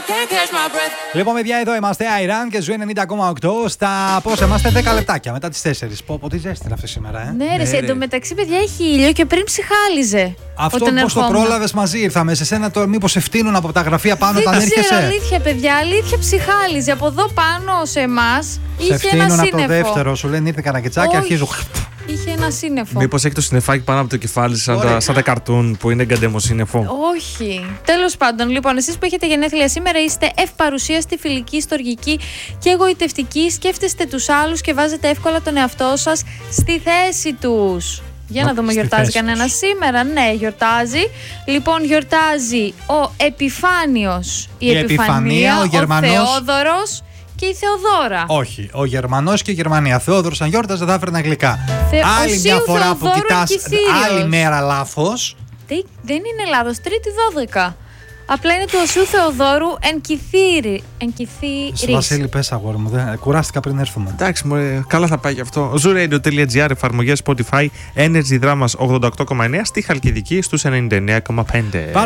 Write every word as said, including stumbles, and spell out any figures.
Λοιπόν, παιδιά, εδώ είμαστε Iran και Ζου ενενήντα κόμμα οκτώ. Στα πόσα είμαστε, δέκα λεπτάκια μετά τις τέσσερις. Πω, πω, τι ζέστη είναι αυτή σήμερα, ε. Ναι, ρε, εντωμεταξύ, παιδιά, έχει ήλιο και πριν ψυχάλιζε. Αυτό πώς το πρόλαβες, μαζί ήρθαμε. Σε σένα το μήπως ευθύνουν από τα γραφεία πάνω όταν έρχεσαι. Δεν ξέρω, αλήθεια, παιδιά, αλήθεια ψυχάλιζε. Από εδώ πάνω σε εμάς είχε ένα σύννεφο. Από το δεύτερο, σου λένε ήρθε κανακετσάκι και αρχίζω. Είχε ένα σύννεφο. Μήπως έχει το συννεφάκι πάνω από το κεφάλι, σαν τα, σαν τα καρτούν που είναι γκαντεμοσύννεφο. Όχι. Τέλος πάντων, λοιπόν, εσείς που έχετε γενέθλια σήμερα είστε ευπαρουσίαστοι, φιλικοί, στοργικοί και εγωιτευτικοί. Σκέφτεστε τους άλλους και βάζετε εύκολα τον εαυτό σας στη θέση τους. Για να δούμε, γιορτάζει κανένα σήμερα? Ναι, γιορτάζει. Λοιπόν, γιορτάζει ο Επιφάνιος, η, η Επιφανία, Επιφανία, ο, Γερμανός... ο Θεόδωρος και η Θεοδώρα. Όχι, ο Γερμανός και η Γερμανία. Θεόδωρος, αν γιόρταζε, θα έφερνα γλυκά. Θε... Άλλη μια φορά Θεοδόρου που κοιτάς άλλη μέρα λάθος. Τι, δεν είναι λάθος, Τρίτη δώδεκα. Απλά είναι του Οσίου Θεοδόρου εν Κιθήρη. Εν Κιθήρης. Βασίλη, πες, αγόρι μου, δεν... κουράστηκα πριν έρθουμε. Εντάξει, μωρέ, καλά θα πάει γι' αυτό. zooradio.gr, εφαρμογές Spotify, Energy Dramas ογδόντα οκτώ κόμμα εννέα, στη Χαλκιδική στους ενενήντα εννέα κόμμα πέντε.